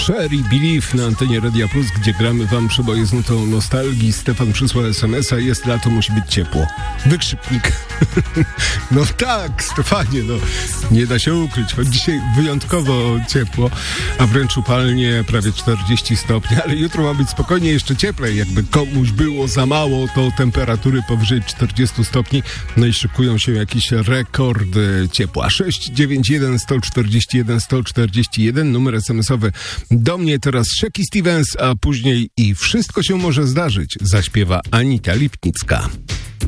Cher i Believe na antenie Radia Plus, gdzie gramy wam przeboje z nutą nostalgii. Stefan przysłał SMS-a, jest lato, musi być ciepło. Wykrzyknik. No tak, Stefanie, no nie da się ukryć, choć dzisiaj wyjątkowo ciepło, a wręcz upalnie, prawie 40 stopni, ale jutro ma być spokojnie jeszcze cieplej. Jakby komuś było za mało, to temperatury powyżej 40 stopni, no i szykują się jakieś rekordy ciepła. 691 141 141, numer SMS-owy do mnie. Teraz Shaky Stevens, a później i Wszystko się może zdarzyć, zaśpiewa Anita Lipnicka.